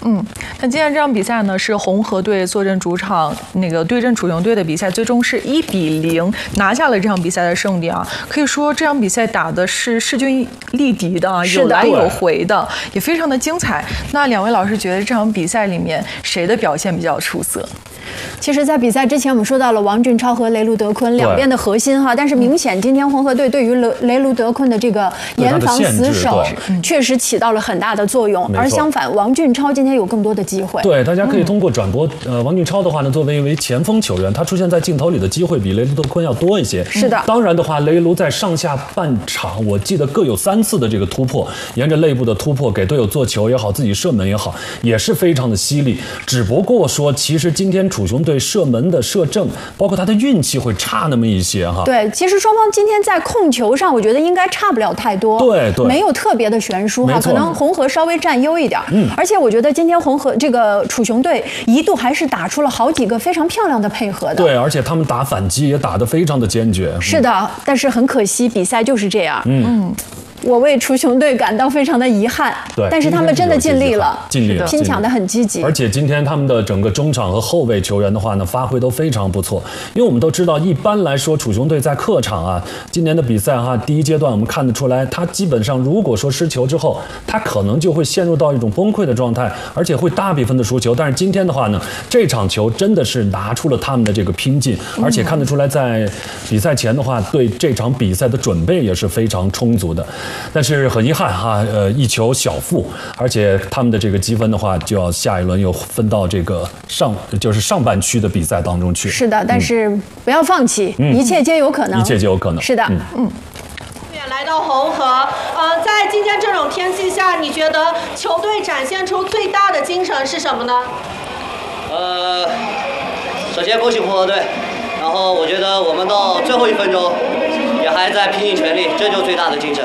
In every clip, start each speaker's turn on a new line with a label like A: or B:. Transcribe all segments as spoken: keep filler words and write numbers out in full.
A: 嗯，那今天这场比赛呢，是红河队坐镇主场，那个对阵楚雄队的比赛，最终是一比零拿下了这场比赛的胜利啊。可以说这场比赛打的是势均力敌的，有来有回的，也非常的精彩。那两位老师觉得这场比赛里面谁的表现比较出色？
B: 其实，在比赛之前，我们说到了王俊超和雷卢德昆两边的核心哈，但是明显今天红河队对于雷雷卢德昆的这个严防死守，确实起到了很大的作用。而相反，王俊超今天有更多的机会。
C: 对，大家可以通过转播，呃，王俊超的话呢，作为一位前锋球员，他出现在镜头里的机会比雷卢德昆要多一些。
B: 是的。
C: 当然的话，雷卢在上下半场，我记得各有三次的这个突破，沿着肋部的突破给队友做球也好，自己射门也好，也是非常的犀利。只不过说，其实今天楚雄队射门的射正，包括他的运气会差那么一些哈。
B: 对，其实双方今天在控球上，我觉得应该差不了太多。
C: 对对，
B: 没有特别的悬殊哈，可能红河稍微占优一点。嗯，而且我觉得今天红河这个楚雄队一度还是打出了好几个非常漂亮的配合的。
C: 对，而且他们打反击也打得非常的坚决。
B: 是的，但是很可惜，比赛就是这样。嗯。嗯，我为楚雄队感到非常的遗憾，
C: 对，
B: 但是他们真的尽力了，
C: 尽力了，
B: 拼抢的很积极。
C: 而且今天他们的整个中场和后卫球员的话呢，发挥都非常不错。因为我们都知道，一般来说楚雄队在客场啊，今年的比赛哈，第一阶段我们看得出来，他基本上如果说失球之后，他可能就会陷入到一种崩溃的状态，而且会大比分的输球。但是今天的话呢，这场球真的是拿出了他们的这个拼劲，而且看得出来，在比赛前的话，对这场比赛的准备也是非常充足的。但是很遗憾哈，呃，一球小负，而且他们的这个积分的话，就要下一轮又分到这个上，就是上半区的比赛当中去。
B: 是的，但是不要放弃，嗯、一切皆有可能。
C: 一切皆有可能。
B: 是的，嗯。嗯
D: 来到红河，呃，在今天这种天气下，你觉得球队展现出最大的精神是什么呢？
E: 呃，首先恭喜红河队，然后我觉得我们到最后一分钟也还在拼尽全力，这就是最大的精神。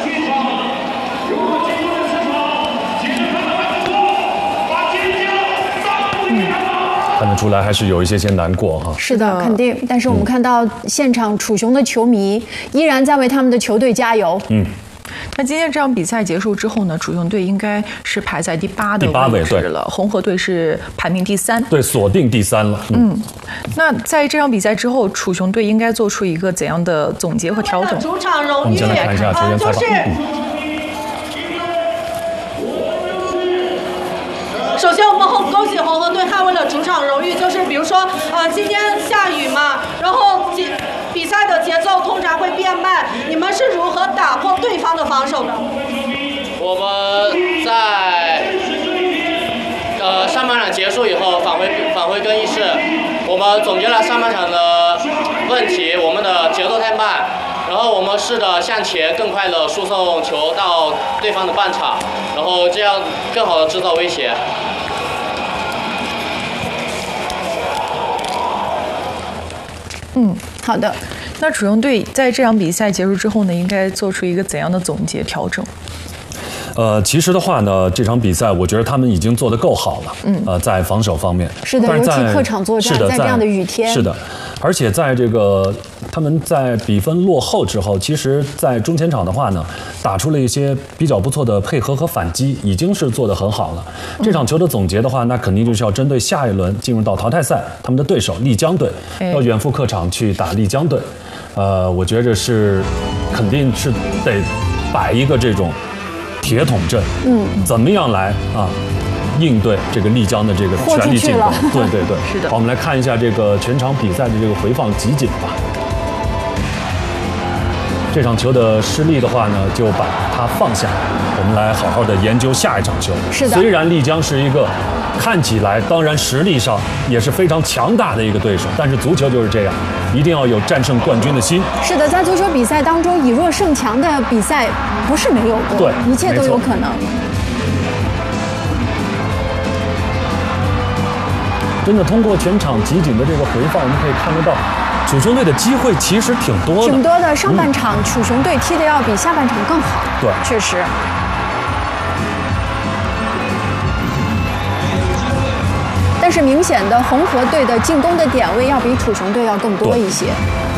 C: 看得出来还是有一些些难过哈。
B: 是的，肯定。但是我们看到现场楚雄的球迷依然在为他们的球队加油。
C: 嗯。
A: 那今天这场比赛结束之后呢，楚雄队应该是排在第八的位置了，红河队是排名第三，
C: 对，锁定第三了。嗯。
A: 嗯，那在这场比赛之后，楚雄队应该做出一个怎样的总结和调整？
D: 主场荣誉，
C: 我们先来看一下球员采访。
D: 首先，我们红恭喜红河队捍卫了主场荣誉。就是比如说，呃，今天下雨嘛，然后比比赛的节奏通常会变慢，你们是如何打破对方的防守的？
F: 我们在呃上半场结束以后返回返回更衣室，我们总结了上半场的问题，我们的节奏太慢。然后我们试着向前更快的输送球到对方的半场，然后这样更好的制造威胁。
B: 嗯，好的。
A: 那楚雄队在这场比赛结束之后呢，应该做出一个怎样的总结调整？
C: 呃，其实的话呢，这场比赛我觉得他们已经做得够好了。嗯，呃，在防守方面，
B: 是的，尤其客场作战，在这样的雨天，
C: 是的。而且在这个他们在比分落后之后，其实，在中前场的话呢，打出了一些比较不错的配合和反击，已经是做得很好了。嗯、这场球的总结的话，那肯定就是要针对下一轮进入到淘汰赛，他们的对手丽江队、哎、要远赴客场去打丽江队。呃，我觉着是肯定是得摆一个这种铁桶阵，嗯，怎么样来啊？应对这个丽江的这个全力进攻，对对对，
A: 是的。
C: 好，我们来看一下这个全场比赛的这个回放集锦吧。这场球的失利的话呢，就把它放下，我们来好好的研究下一场球。
B: 是的。
C: 虽然丽江是一个看起来，当然实力上也是非常强大的一个对手，但是足球就是这样，一定要有战胜冠军的心。
B: 是的，在足球比赛当中，以弱胜强的比赛不是没有过，
C: 对，
B: 一切都有可能。
C: 真的通过全场集锦的这个回放，我们可以看得到，楚雄队的机会其实挺多的，
B: 挺多的。上半场、嗯、楚雄队踢得要比下半场更好，
C: 对，
B: 确实。但是明显的红河队的进攻的点位要比楚雄队要更多一些。